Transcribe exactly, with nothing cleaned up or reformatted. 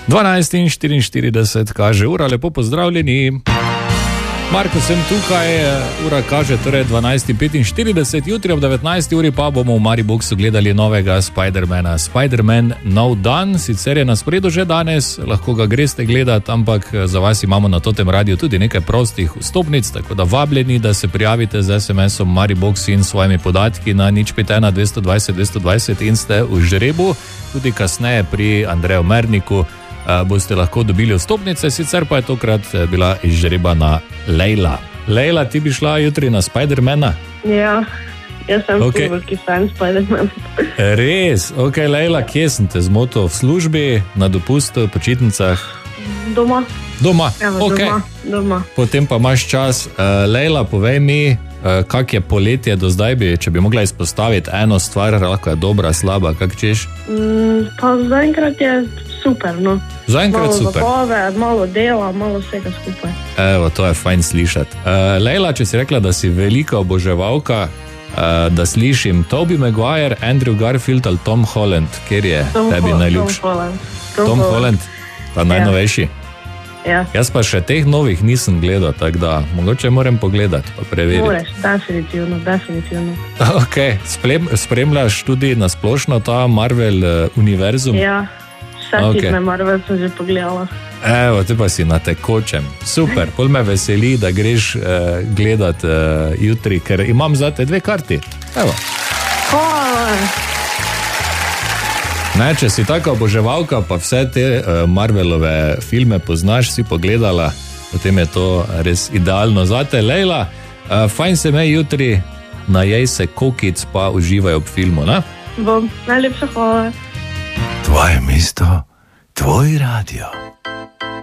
dvanajst in štiriinštirideset kaže ura, lepo pozdravljeni. Marko sem tukaj, ura kaže torej dvanajst in petinštirideset, jutri ob devetnajsti uri pa bomo v Mariboxu gledali novega Spidermana. Spiderman nov dan, sicer je na sporedu že danes, lahko ga greste gledati, ampak za vas imamo na Totem Radiu tudi nekaj prostih vstopnic, tako da vabljeni, da se prijavite z es em esom Maribox in svojimi podatki na nič pet ena dvesto dvajset dvesto dvajset in ste v žrebu, tudi kasneje pri Andreju Merniku boste lahko dobili vstopnice, sicer pa je tokrat bila izžrebana Lejla. Lejla, ti bi šla jutri na Spidermana? Ja, jaz sem okay. veliki fan Spidermana. Res? Ok, Lejla, kje sem te zmotil? V službi, na dopustu, počitnicah? Doma. Doma, Evo, ok. Doma, doma. Potem pa imaš čas. Uh, Lejla, povej mi, uh, kak je poletje do zdaj, bi, če bi mogla izpostaviti eno stvar, lahko je dobra, slaba, kak češ? Mm, pa zaenkrat je super, no. Zaenkrat malo super. Malo zabave, malo dela, malo vsega skupaj. Evo, to je fajn slišati. Uh, Lejla, če si rekla, da si velika oboževalka, uh, da slišim Tobey Maguire, Andrew Garfield ali Tom Holland, kjer je Tom tebi Ho- najljubši? Tom Holland. Tom, Tom Holland, pa najnovejši. Ja. Jaz pa še teh novih nisem gledal, tako da mogoče moram pogledati, pa preveriti. Moreš, definitivno, definitivno. Ok, Sprem, spremljaš tudi na splošno ta Marvel uh, univerzum? Ja, vse Ok. filme Marvel sem že pogledala. Evo, ti pa si na tekočem. Super, pol me veseli, da greš uh, gledat uh, jutri, ker imam zate dve karti. Evo. Hvala. Ne, če si taka oboževalka, pa vse te uh, Marvelove filme poznaš, si pogledala, potem je to res idealno zate. Lejla, uh, fajn se me jutri, najej se kokic, pa uživaj ob filmu, ne? Bom, najlepša hvala. Tvoje mesto, tvoj radio.